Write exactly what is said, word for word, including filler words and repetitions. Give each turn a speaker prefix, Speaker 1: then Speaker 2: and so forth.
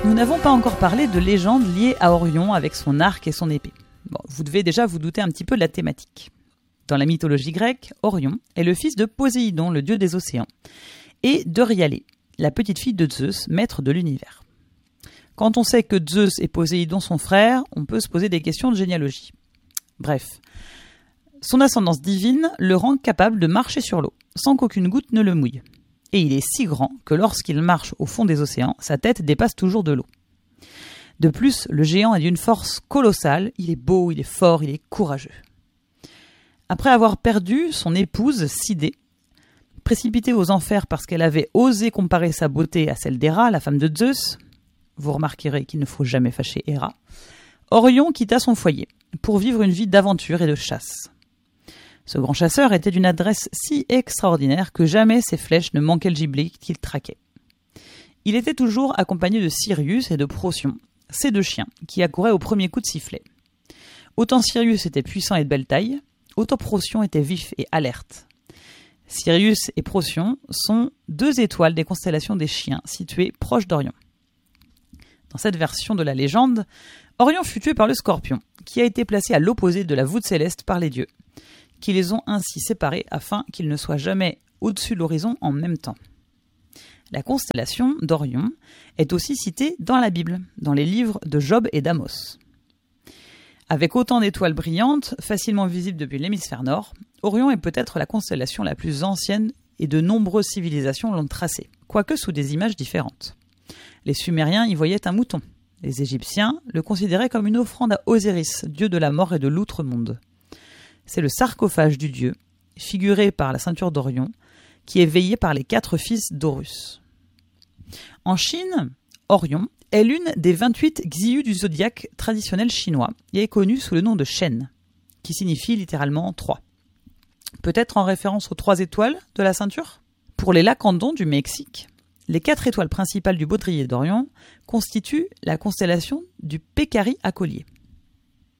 Speaker 1: Nous n'avons pas encore parlé de légendes liées à Orion avec son arc et son épée. Bon, vous devez déjà vous douter un petit peu de la thématique. Dans la mythologie grecque, Orion est le fils de Poséidon, le dieu des océans, et d'Euryalé, la petite fille de Zeus, maître de l'univers. Quand on sait que Zeus et Poséidon sont frères, on peut se poser des questions de généalogie. Bref, son ascendance divine le rend capable de marcher sur l'eau, sans qu'aucune goutte ne le mouille. Et il est si grand que lorsqu'il marche au fond des océans, sa tête dépasse toujours de l'eau. De plus, le géant est d'une force colossale, il est beau, il est fort, il est courageux. Après avoir perdu son épouse Sidée, précipitée aux enfers parce qu'elle avait osé comparer sa beauté à celle d'Héra, la femme de Zeus, vous remarquerez qu'il ne faut jamais fâcher Héra, Orion quitta son foyer pour vivre une vie d'aventure et de chasse. Ce grand chasseur était d'une adresse si extraordinaire que jamais ses flèches ne manquaient le gibier qu'il traquait. Il était toujours accompagné de Sirius et de Procyon, ces deux chiens, qui accouraient au premier coup de sifflet. Autant Sirius était puissant et de belle taille, autant Procyon était vif et alerte. Sirius et Procyon sont deux étoiles des constellations des chiens situées proches d'Orion. Dans cette version de la légende, Orion fut tué par le Scorpion, qui a été placé à l'opposé de la voûte céleste par les dieux, qui les ont ainsi séparés afin qu'ils ne soient jamais au-dessus de l'horizon en même temps. La constellation d'Orion est aussi citée dans la Bible, dans les livres de Job et d'Amos. Avec autant d'étoiles brillantes, facilement visibles depuis l'hémisphère nord, Orion est peut-être la constellation la plus ancienne et de nombreuses civilisations l'ont tracée, quoique sous des images différentes. Les Sumériens y voyaient un mouton. Les Égyptiens le considéraient comme une offrande à Osiris, dieu de la mort et de l'outre-monde. C'est le sarcophage du dieu, figuré par la ceinture d'Orion, qui est veillé par les quatre fils d'Horus. En Chine, Orion est l'une des vingt-huit xiu du zodiaque traditionnel chinois et est connue sous le nom de Shen, qui signifie littéralement trois. Peut-être en référence aux trois étoiles de la ceinture ? Pour les Lacandons du Mexique, les quatre étoiles principales du baudrier d'Orion constituent la constellation du Pécari à collier.